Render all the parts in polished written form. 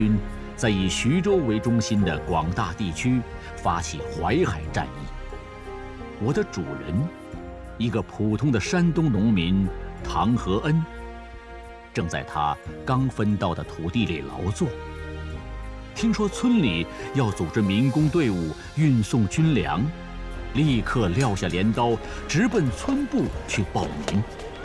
军在以徐州为中心的广大地区发起淮海战役。我的主人，一个普通的山东农民唐和恩，正在他刚分到的土地里劳作。听说村里要组织民工队伍运送军粮，立刻撂下镰刀，直奔村部去报名。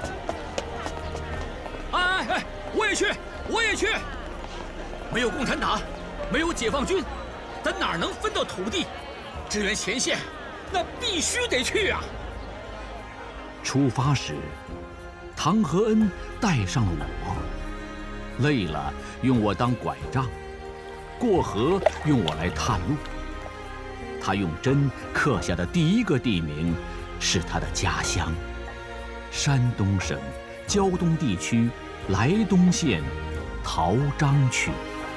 哎，我也去，我也去！没有共产党，没有解放军，咱哪能分到土地？支援前线，那必须得去啊！ 出发时，唐和恩带上了我，累了用我当拐杖，过河用我来探路。他用针刻下的第一个地名是他的家乡——山东省胶东地区莱东县陶章区。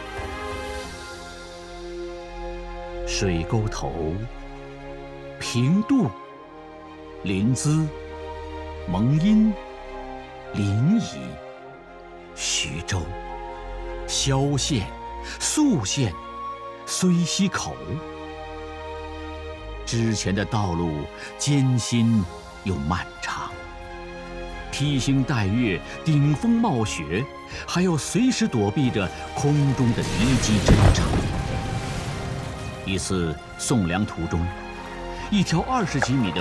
水沟头、平度、临淄、蒙阴、临沂、徐州、萧县、宿县、睢溪口。之前的道路艰辛又漫长，披星戴月，顶风冒雪，还要随时躲避着空中的敌机侦察。一次送粮途中，一条20几米的